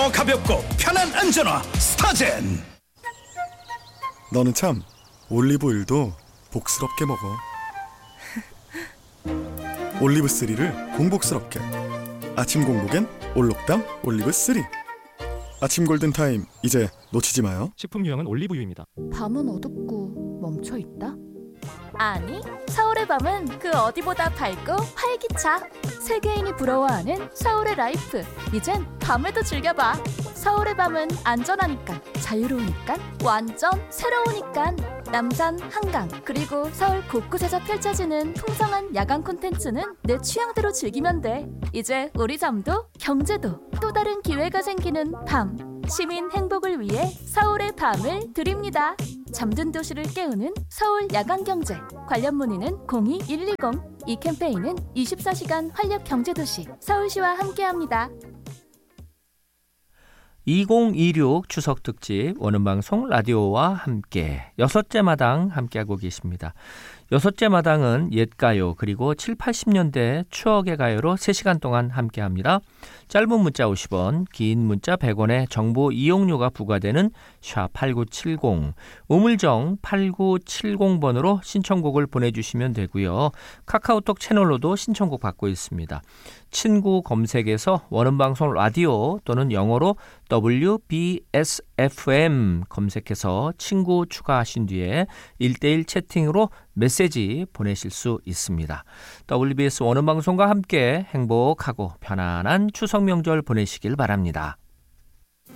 더 가볍고 편한 안전화 스타젠. 너는 참 올리브오일도 복스럽게 먹어. 올리브3를 공복스럽게. 아침 공복엔 올록당 올리브3. 아침 골든타임 이제 놓치지 마요. 식품 유형은 올리브유입니다. 밤은 어둡고 멈춰있다? 아니, 서울의 밤은 그 어디보다 밝고 활기차. 세계인이 부러워하는 서울의 라이프. 이젠 밤에도 즐겨봐. 서울의 밤은 안전하니까, 자유로우니까, 완전 새로우니까. 남산, 한강, 그리고 서울 곳곳에서 펼쳐지는 풍성한 야간 콘텐츠는 내 취향대로 즐기면 돼. 이제 우리 잠도 경제도 또 다른 기회가 생기는 밤. 시민 행복을 위해 서울의 밤을 드립니다. 잠든 도시를 깨우는 서울 야간경제. 관련 문의는 02-120. 이 캠페인은 24시간 활력 경제도시 서울시와 함께합니다. 2026 추석특집 원음방송 라디오와 함께 여섯째 마당 함께하고 계십니다. 여섯째 마당은 옛가요 그리고 7, 80년대 추억의 가요로 3시간 동안 함께합니다. 짧은 문자 50원, 긴 문자 100원의 정보 이용료가 부과되는 샵8970, 우물정 8970번으로 신청곡을 보내주시면 되고요. 카카오톡 채널로도 신청곡 받고 있습니다. 친구 검색에서 원음방송 라디오 또는 영어로 WBSFM 검색해서 친구 추가하신 뒤에 1대1 채팅으로 메시지 보내실 수 있습니다. WBS 원음방송과 함께 행복하고 편안한 추석 명절 보내시길 바랍니다.